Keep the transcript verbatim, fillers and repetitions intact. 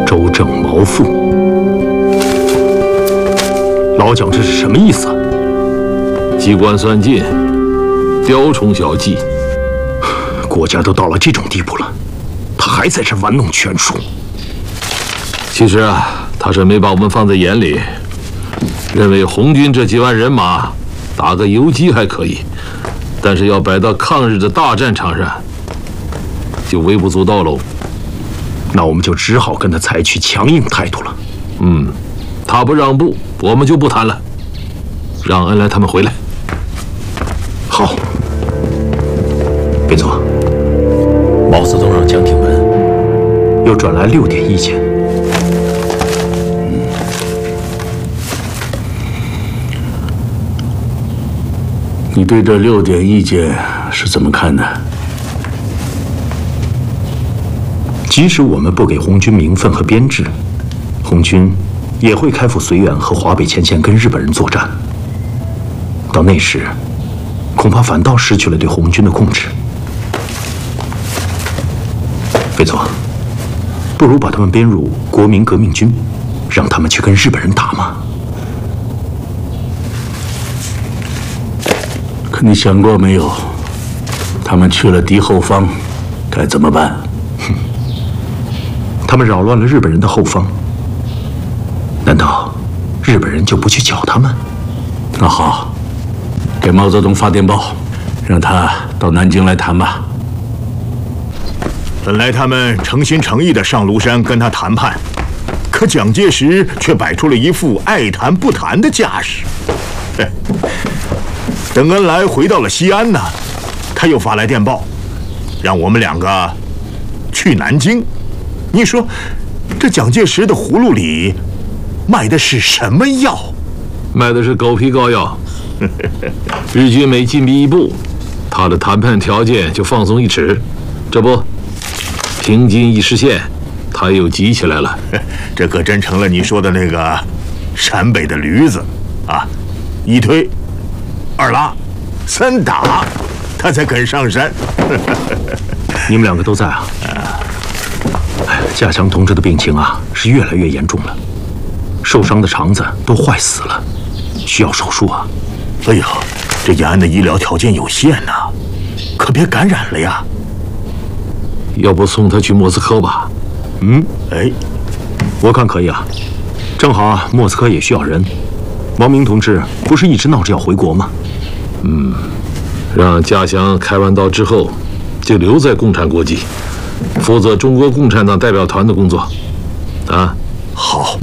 周正毛父，老蒋这是什么意思啊？ 机关算尽，雕虫小技。 国家都到了这种地步了，他还在这玩弄权术。 其实啊，他是没把我们放在眼里，认为红军这几万人马打个游击还可以，但是要摆到抗日的大战场上，就微不足道喽。 那我们就只好跟他采取强硬态度了。 嗯，他不让步，我们就不谈了。让恩来他们回来。 好，别错。毛泽东让蒋挺文又转来六点意见。嗯， 你对这六点意见是怎么看的？ 即使我们不给红军名分和编制，红军也会开赴绥远和华北前线跟日本人作战。到那时，恐怕反倒失去了对红军的控制。费佐，不如把他们编入国民革命军，让他们去跟日本人打嘛。 可你想过没有，他们去了敌后方，该怎么办？ 哼，他们扰乱了日本人的后方，难道日本人就不去剿他们？ 那好，给毛泽东发电报，让他到南京来谈吧。 本来他们诚心诚意地上庐山跟他谈判，可蒋介石却摆出了一副爱谈不谈的架势。等恩来回到了西安呢，他又发来电报，让我们两个去南京。你说，这蒋介石的葫芦里卖的是什么药？ 卖的是狗皮膏药。日军每进逼一步，他的谈判条件就放松一尺，这不，平津一实现，他又急起来了。 这可真成了你说的那个陕北的驴子啊！一推，二拉，三打，他才肯上山。 你们两个都在啊？哎，家强同志的病情啊是越来越严重了，受伤的肠子都坏死了，需要手术啊。 哎呀，这延安的医疗条件有限呐、啊，可别感染了呀。 要不送他去莫斯科吧？ 嗯， 哎， 我看可以啊，正好啊，莫斯科也需要人。王明同志不是一直闹着要回国吗？ 嗯，让家祥开完刀之后，就留在共产国际，负责中国共产党代表团的工作。啊， 好。